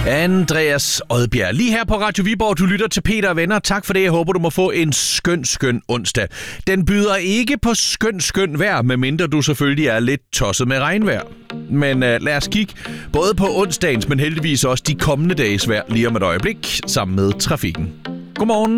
Andreas Odbjerg. Lige her på Radio Viborg, du lytter til Peter og Venner. Tak for det. Jeg håber, du må få en skøn onsdag. Den byder ikke på skøn vejr, medmindre du selvfølgelig er lidt tosset med regnvejr. Men lad os kigge både på onsdagens, men heldigvis også de kommende dages vejr lige om et øjeblik, sammen med trafikken. Godmorgen.